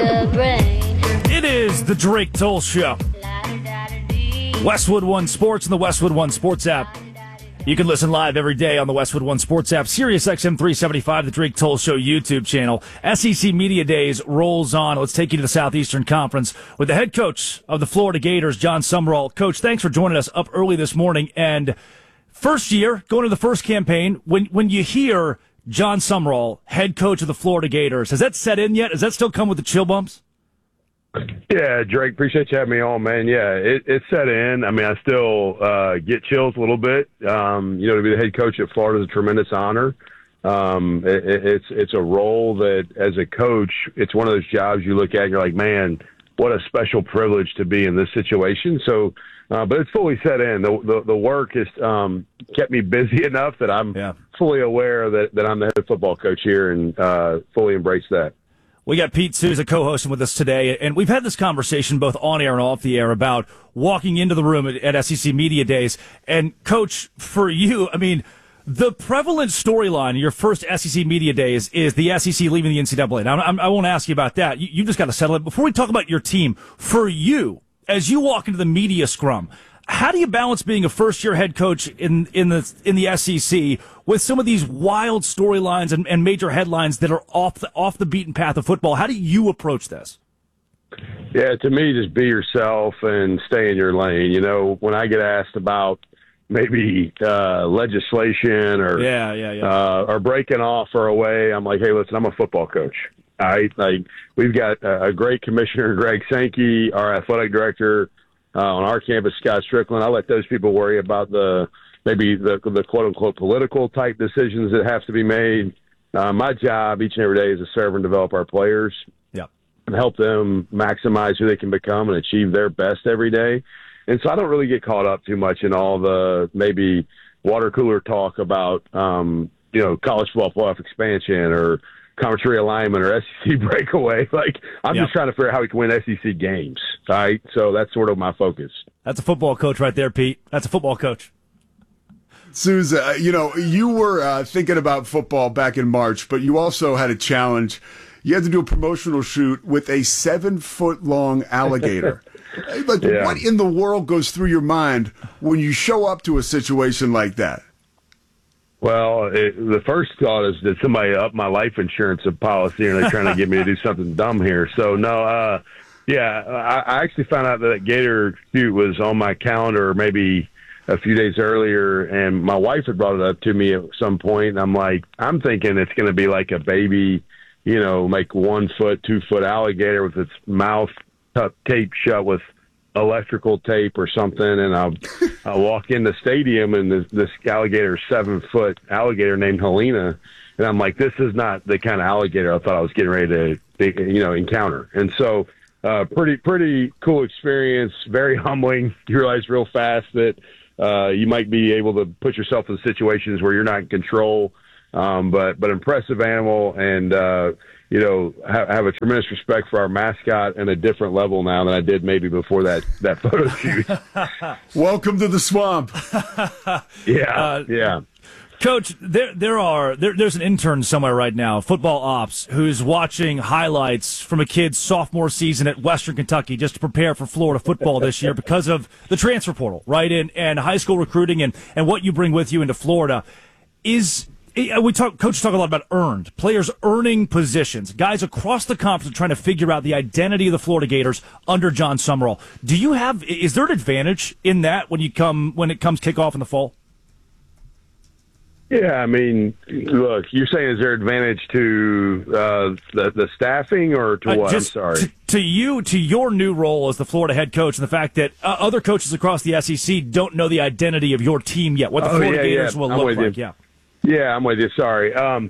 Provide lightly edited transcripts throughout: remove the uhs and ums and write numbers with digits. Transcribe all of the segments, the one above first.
It is the Drake Toll Show. Westwood One Sports and the Westwood One Sports app. You can listen live every day on the Westwood One Sports app, Sirius XM 375, the Drake Toll Show YouTube channel. SEC Media Days rolls on. Let's take you to the Southeastern Conference with the head coach of the Florida Gators, Jon Sumrall. Coach, thanks for joining us up early this morning. And first year, going to the first campaign, when you hear Jon Sumrall, head coach of the Florida Gators, has that set in yet? Does that still come with the chill bumps? Yeah, Drake, appreciate you having me on, man. Yeah, it set in. I mean, I still get chills a little bit. To be the head coach at Florida is a tremendous honor. It's a role that, as a coach, it's one of those jobs you look at and you're like, man, what a special privilege to be in this situation. So, but it's fully set in. The work has kept me busy enough that I'm fully aware that I'm the head football coach here and fully embrace that. We got Pete Souza co-hosting with us today, and we've had this conversation both on air and off the air about walking into the room at SEC Media Days. And, Coach, for you, I mean, the prevalent storyline in your first SEC Media Days is the SEC leaving the NCAA. Now, I won't ask you about that. You just got to settle it. Before we talk about your team, for you, as you walk into the media scrum, how do you balance being a first-year head coach in the SEC with some of these wild storylines and major headlines that are off the beaten path of football? How do you approach this? Yeah, to me, just be yourself and stay in your lane. You know, when I get asked about maybe legislation or breaking off or away, I'm like, hey, listen, I'm a football coach. We've got a great commissioner, Greg Sankey, our athletic director. On our campus, Scott Strickland. I let those people worry about the quote unquote political type decisions that have to be made. My job each and every day is to serve and develop our players and help them maximize who they can become and achieve their best every day. And so I don't really get caught up too much in all the maybe water cooler talk about college football playoff expansion or conference realignment or SEC breakaway. I'm just trying to figure out how we can win SEC games. All right. So that's sort of my focus. That's a football coach right there, Pete. That's a football coach. Souza, you were thinking about football back in March, but you also had a challenge. You had to do a promotional shoot with a 7-foot-long alligator. What in the world goes through your mind when you show up to a situation like that? Well, the first thought is, did somebody up my life insurance policy, and they're trying to get me to do something dumb here? So, no, I actually found out that Gator shoot was on my calendar maybe a few days earlier, and my wife had brought it up to me at some point, and I'm like, I'm thinking it's going to be like a baby, like 1 foot, 2 foot alligator with its mouth taped shut with electrical tape or something, and I walk in the stadium, and this alligator, 7-foot alligator named Helena, and I'm like, this is not the kind of alligator I thought I was getting ready to encounter. And so pretty cool experience, very humbling. You realize real fast that you might be able to put yourself in situations where you're not in control, but impressive animal, and have a tremendous respect for our mascot and a different level now than I did maybe before that photo shoot. Welcome to the swamp. Yeah. Coach, there's an intern somewhere right now, football ops, who's watching highlights from a kid's sophomore season at Western Kentucky just to prepare for Florida football this year because of the transfer portal, right? And high school recruiting and what you bring with you into Florida. Coaches talk a lot about earned, players earning positions. Guys across the conference are trying to figure out the identity of the Florida Gators under Jon Sumrall. Is there an advantage in that when it comes kickoff in the fall? Yeah, I mean, look, you're saying is there advantage to the staffing or to what? I'm sorry. To your new role as the Florida head coach, and the fact that other coaches across the SEC don't know the identity of your team yet, what the Florida Gators will look like. Yeah, I'm with you. Sorry. I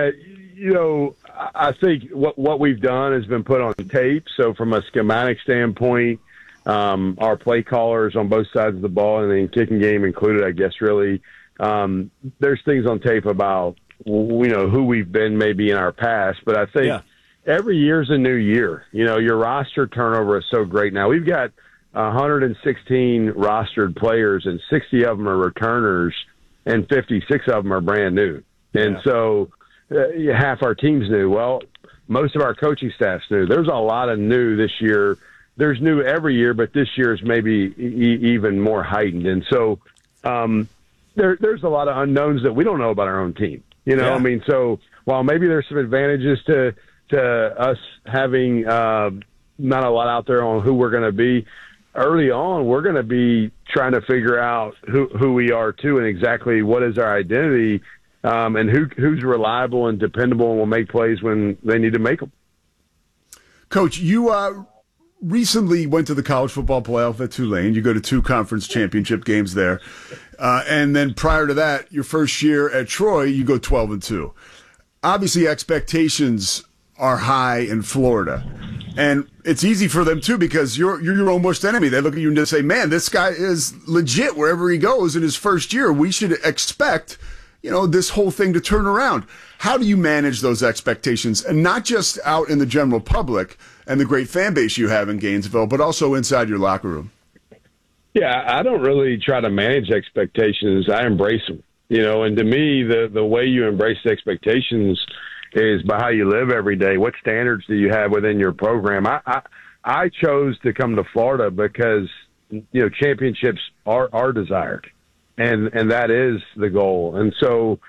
think what we've done has been put on tape. So from a schematic standpoint, our play callers on both sides of the ball, and then kicking game included, I guess, really, there's things on tape about, who we've been maybe in our past. But I think every year's a new year. Your roster turnover is so great now. We've got 116 rostered players, and 60 of them are returners, and 56 of them are brand new. And so half our team's new. Well, most of our coaching staff's new. There's a lot of new this year. There's new every year, but this year is maybe even more heightened. And so there's a lot of unknowns that we don't know about our own team. You know, I mean, so while maybe there's some advantages to us having not a lot out there on who we're going to be, early on, we're going to be trying to figure out who we are too, and exactly what is our identity, and who's reliable and dependable and will make plays when they need to make them. Coach, you recently went to the college football playoff at Tulane. You go to 2 conference championship games there, and then prior to that, your first year at Troy, you go 12-2. Obviously, expectations are high in Florida. And it's easy for them, too, because you're your own worst enemy. They look at you and they say, man, this guy is legit wherever he goes in his first year. We should expect, this whole thing to turn around. How do you manage those expectations? And not just out in the general public and the great fan base you have in Gainesville, but also inside your locker room. Yeah, I don't really try to manage expectations. I embrace them, and to me, the way you embrace expectations is by how you live every day. What standards do you have within your program? I chose to come to Florida because, championships are desired, and that is the goal. And so,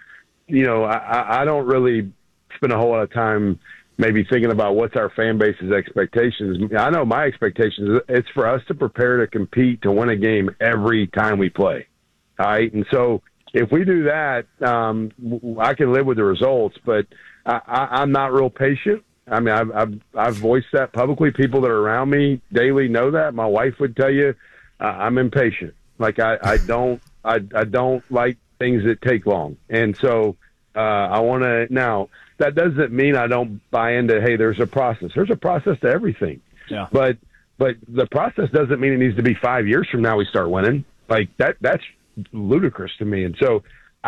I don't really spend a whole lot of time maybe thinking about what's our fan base's expectations. I know my expectations, it's for us to prepare to compete, to win a game every time we play. All right. And so if we do that, I can live with the results, but I'm not real patient. I mean, I've voiced that publicly. People that are around me daily know that. My wife would tell you I'm impatient. Like I don't like things that take long. And so I want to now. That doesn't mean I don't buy into, hey, there's a process. There's a process to everything. Yeah. But the process doesn't mean it needs to be 5 years from now we start winning. Like that's ludicrous to me. And so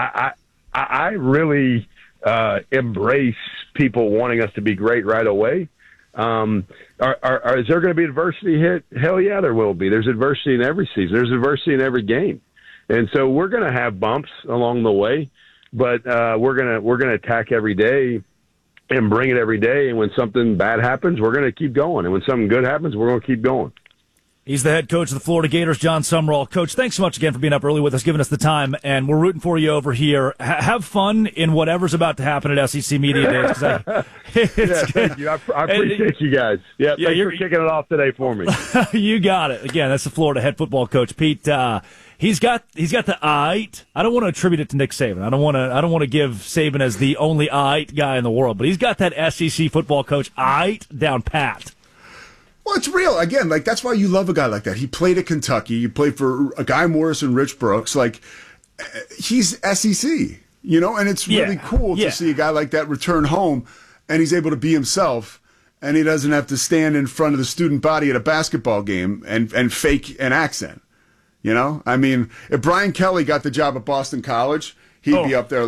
I really embrace people wanting us to be great right away. Is there going to be adversity hit? Hell yeah, there will be. There's adversity in every season. There's adversity in every game. And so we're going to have bumps along the way, but we're gonna attack every day and bring it every day. And when something bad happens, we're going to keep going. And when something good happens, we're going to keep going. He's the head coach of the Florida Gators, Jon Sumrall. Coach, thanks so much again for being up early with us, giving us the time, and we're rooting for you over here. Have fun in whatever's about to happen at SEC Media Days. Thank you. I appreciate you guys. Thanks for kicking it off today for me. You got it. Again, that's the Florida head football coach, Pete. He's got the aight. I don't want to attribute it to Nick Saban. I don't want to give Saban as the only aight guy in the world, but he's got that SEC football coach aight down pat. Well, it's real. Again, that's why you love a guy like that. He played at Kentucky. You played for Guy Morris and Rich Brooks. He's SEC, and it's really cool to see a guy like that return home, and he's able to be himself, and he doesn't have to stand in front of the student body at a basketball game and fake an accent. I mean, if Brian Kelly got the job at Boston College, he'd be up there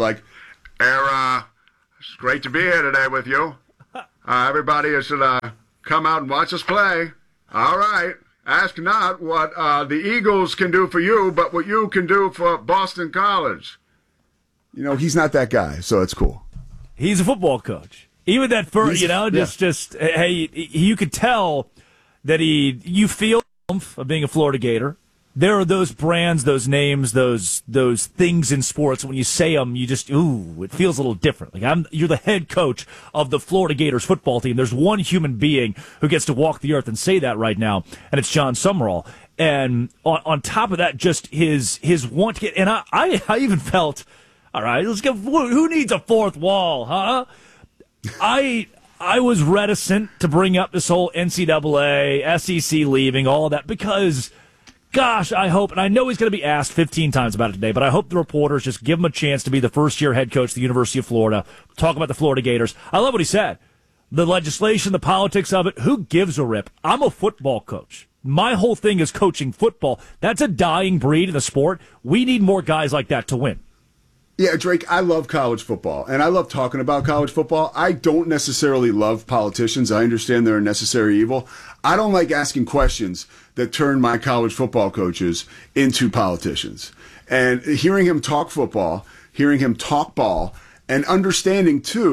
it's great to be here today with you. Everybody should come out and watch us play. All right. Ask not what the Eagles can do for you, but what you can do for Boston College. He's not that guy, so it's cool. He's a football coach. Even that first, hey, you could tell that you feel the oomph of being a Florida Gator. There are those brands, those names, those things in sports. When you say them, you just, it feels a little different. You're the head coach of the Florida Gators football team. There's one human being who gets to walk the earth and say that right now, and it's Jon Sumrall. And on top of that, just his want to get, and I even felt, all right, who needs a fourth wall, huh? I was reticent to bring up this whole NCAA, SEC leaving, all of that, because gosh, I hope, and I know he's going to be asked 15 times about it today, but I hope the reporters just give him a chance to be the first-year head coach at the University of Florida, talk about the Florida Gators. I love what he said. The legislation, the politics of it, who gives a rip? I'm a football coach. My whole thing is coaching football. That's a dying breed in the sport. We need more guys like that to win. Yeah, Drake, I love college football, and I love talking about college football. I don't necessarily love politicians. I understand they're a necessary evil. I don't like asking questions that turn my college football coaches into politicians. And hearing him talk football, hearing him talk ball, and understanding, too,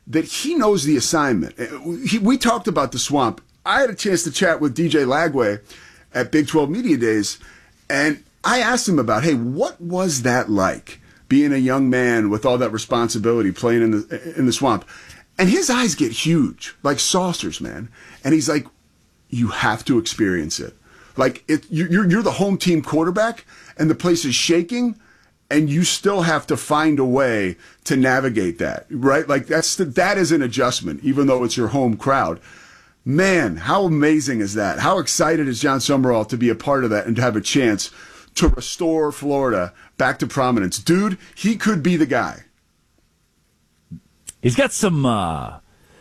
that he knows the assignment. We talked about the Swamp. I had a chance to chat with DJ Lagway at Big 12 Media Days, and I asked him about, hey, what was that like, being a young man with all that responsibility, playing in the Swamp? And his eyes get huge, like saucers, man. And he's like, you have to experience it. Like, you're the home team quarterback, and the place is shaking, and you still have to find a way to navigate that, right? Like, that is an adjustment, even though it's your home crowd. Man, how amazing is that? How excited is Jon Sumrall to be a part of that and to have a chance to restore Florida back to prominence? Dude, he could be the guy. He's got some, how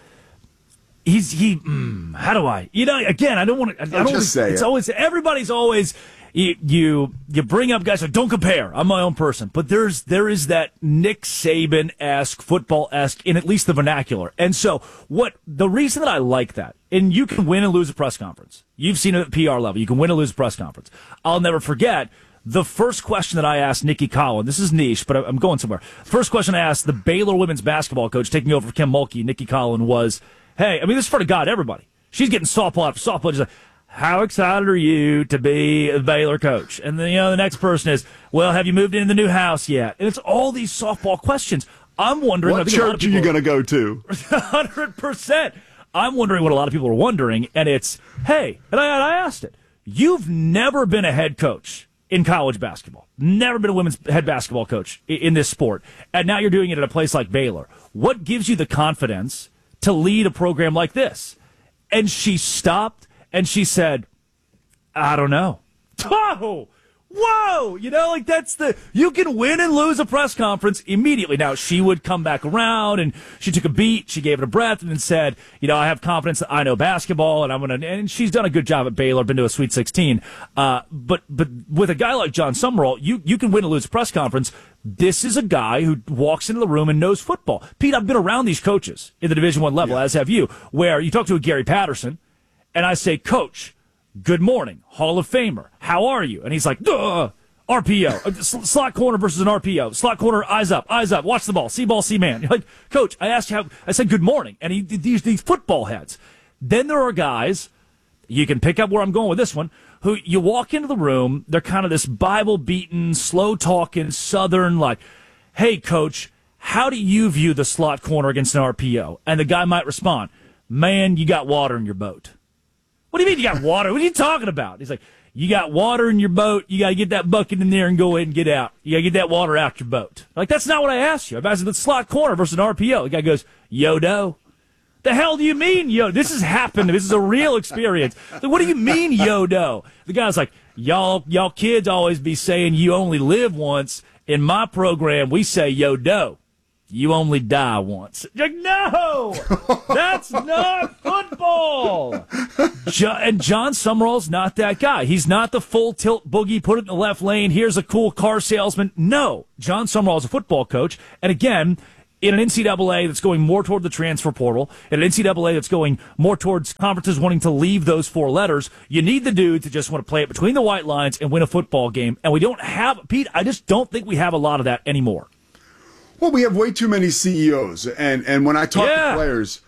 do I, again, I don't want to, just say it's it. always, everybody's always, you bring up guys, so don't compare. I'm my own person. But there is that Nick Saban-esque, football-esque in at least the vernacular. And so the reason that I like that, and you can win and lose a press conference. You've seen it at PR level. You can win and lose a press conference. I'll never forget the first question that I asked Nikki Collin. This is niche, but I'm going somewhere. First question I asked the Baylor women's basketball coach taking over for Kim Mulkey, Nikki Collin, was, hey, I mean, this is for the God, everybody. She's getting softball after softball. She's like, how excited are you to be a Baylor coach? And then, the next person is, well, have you moved into the new house yet? And it's all these softball questions. I'm wondering. What church are you going to go to? 100%. I'm wondering what a lot of people are wondering, and it's, hey, and I asked it, you've never been a head coach in college basketball, never been a women's head basketball coach in this sport, and now you're doing it at a place like Baylor. What gives you the confidence to lead a program like this? And she stopped, and she said, I don't know. Whoa! You can win and lose a press conference immediately. Now, she would come back around, and she took a beat, she gave it a breath, and then said, I have confidence that I know basketball, and she's done a good job at Baylor, been to a Sweet 16. But with a guy like Jon Sumrall, you can win and lose a press conference. This is a guy who walks into the room and knows football. Pete, I've been around these coaches in the Division I level, as have you, where you talk to a Gary Patterson, and I say, Coach, good morning, Hall of Famer. How are you? And he's like, duh, RPO, slot corner versus an RPO. Slot corner, eyes up, watch the ball, see ball, see man. You're like, Coach, I asked you how, I said good morning. And these football heads. Then there are guys, you can pick up where I'm going with this one, who you walk into the room, they're kind of this Bible-beaten, slow-talking, Southern, like, hey, Coach, how do you view the slot corner against an RPO? And the guy might respond, man, you got water in your boat. What do you mean you got water? What are you talking about? He's like, you got water in your boat. You got to get that bucket in there and go ahead and get out. You got to get that water out your boat. Like, that's not what I asked you. I asked the slot corner versus an RPO. The guy goes, yo-do. The hell do you mean, yo? This has happened. This is a real experience. Like, what do you mean, yo-do? The guy's like, y'all kids always be saying you only live once. In my program, we say yo-do. You only die once. Like, no! That's not football! And Jon Sumrall's not that guy. He's not the full tilt boogie, put it in the left lane, here's a cool car salesman. No. Jon Sumrall's a football coach. And again, in an NCAA that's going more toward the transfer portal, in an NCAA that's going more towards conferences wanting to leave those four letters, you need the dude to just want to play it between the white lines and win a football game. And we don't have, Pete, I just don't think we have a lot of that anymore. Well, we have way too many CEOs, and when I talk to players,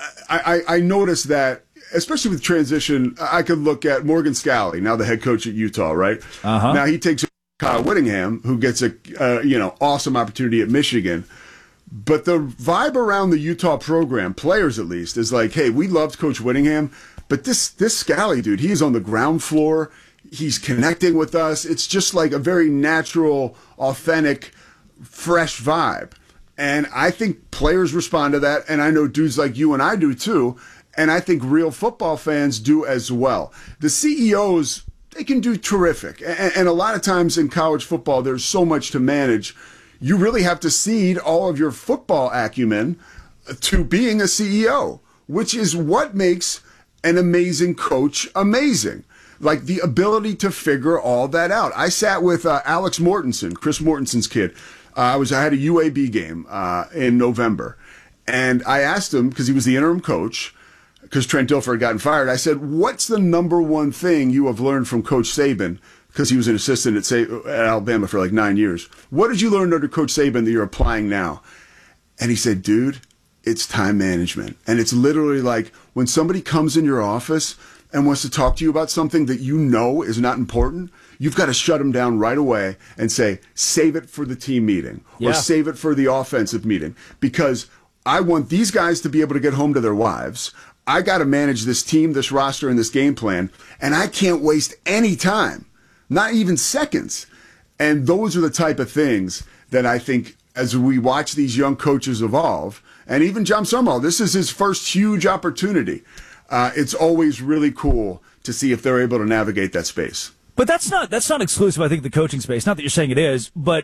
I notice that, especially with transition, I could look at Morgan Scalley, now the head coach at Utah, right? Uh-huh. Now he takes Kyle Whittingham, who gets a awesome opportunity at Michigan. But the vibe around the Utah program, players at least, is like, hey, we loved Coach Whittingham, but this Scalley dude, he is on the ground floor. He's connecting with us. It's just like a very natural, authentic, fresh vibe. And I think players respond to that, and I know dudes like you and I do too, and I think real football fans do as well. The CEOs, they can do terrific, and a lot of times in college football there's so much to manage. You really have to cede all of your football acumen to being a CEO, which is what makes an amazing coach amazing. Like the ability to figure all that out. I sat with Alex Mortensen, Chris Mortensen's kid. I had a UAB game in November, and I asked him, because he was the interim coach, because Trent Dilfer had gotten fired, I said, what's the number one thing you have learned from Coach Saban? Because he was an assistant at Alabama for like 9 years. What did you learn under Coach Saban that you're applying now? And he said, dude, it's time management. And it's literally like when somebody comes in your office and wants to talk to you about something that you know is not important, you've got to shut them down right away and say, save it for the team meeting or save it for the offensive meeting, because I want these guys to be able to get home to their wives. I got to manage this team, this roster, and this game plan, and I can't waste any time, not even seconds. And those are the type of things that I think, as we watch these young coaches evolve, and even John Summerall, this is his first huge opportunity. It's always really cool to see if they're able to navigate that space. But that's not exclusive, I think, the coaching space. Not that you're saying it is, but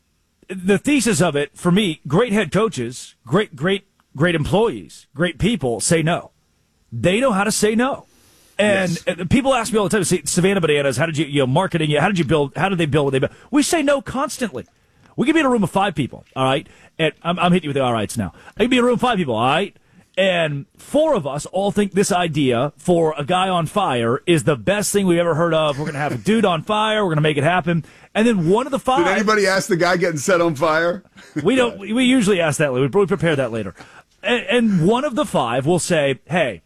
the thesis of it, for me, great head coaches, great employees, great people say no. They know how to say no. And people ask me all the time, say, Savannah Bananas, how did you marketing, how did they build what they built? We say no constantly. We could be in a room of 5 people, all right? And I'm hitting you with the all rights now. I could be in a room of 5 people, all right? And 4 of us all think this idea for a guy on fire is the best thing we've ever heard of. We're going to have a dude on fire. We're going to make it happen. And then one of the 5... Did anybody ask the guy getting set on fire? We don't. We usually ask that later. We prepare that later. And one of the 5 will say, hey,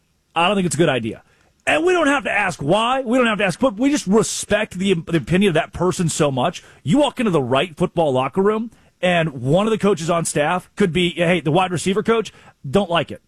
I don't think it's a good idea. And we don't have to ask why. We don't have to ask, but we just respect the opinion of that person so much. You walk into the right football locker room, and one of the coaches on staff could be, hey, the wide receiver coach, don't like it.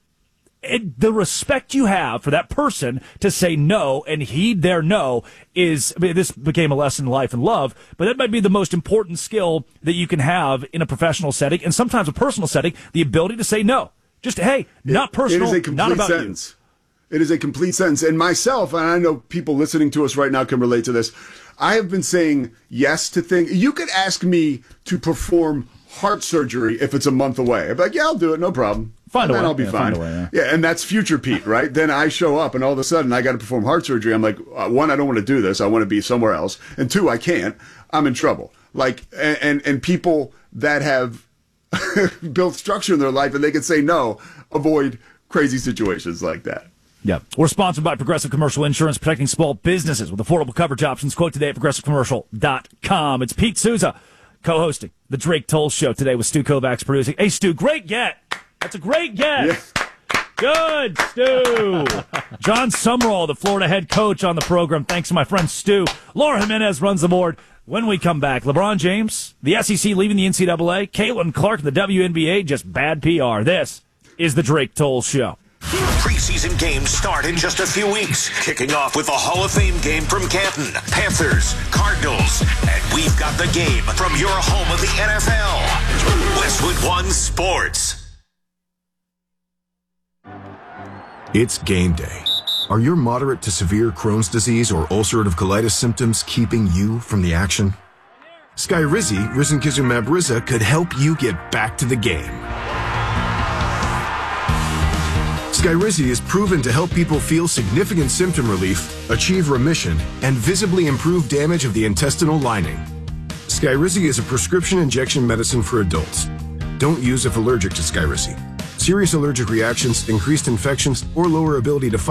The respect you have for that person to say no and heed their no is, I mean, this became a lesson in life and love, but that might be the most important skill that you can have in a professional setting and sometimes a personal setting, the ability to say no. Just, hey, not personal, not about sentence. It is a complete sentence. And myself, and I know people listening to us right now can relate to this, I have been saying yes to things. You could ask me to perform heart surgery if it's a month away. I'd be like, yeah, I'll do it, no problem. Find a way. I'll be fine. Yeah, and that's future Pete, right? Then I show up, and all of a sudden, I got to perform heart surgery. I'm like, 1, I don't want to do this. I want to be somewhere else. And 2, I can't. I'm in trouble. Like, and people that have built structure in their life and they can say no, avoid crazy situations like that. Yeah. We're sponsored by Progressive Commercial Insurance, protecting small businesses with affordable coverage options. Quote today at progressivecommercial.com. It's Pete Souza co-hosting the Drake Toll Show today with Stu Kovacs producing. Hey, Stu, great get. That's a great get. Yeah. Good, Stu. John Summerall, the Florida head coach on the program. Thanks to my friend Stu. Laura Jimenez runs the board. When we come back, LeBron James, the SEC leaving the NCAA, Caitlin Clark, the WNBA, just bad PR. This is the Drake Toll Show. Preseason games start in just a few weeks, kicking off with the Hall of Fame game from Canton, Panthers, Cardinals, and we've got the game from your home of the NFL, Westwood One Sports. It's game day. Are your moderate to severe Crohn's disease or ulcerative colitis symptoms keeping you from the action? Skyrizi, risankizumab Riza, could help you get back to the game. Skyrizi is proven to help people feel significant symptom relief, achieve remission, and visibly improve damage of the intestinal lining. Skyrizi is a prescription injection medicine for adults. Don't use if allergic to Skyrizi. Serious allergic reactions, increased infections, or lower ability to fight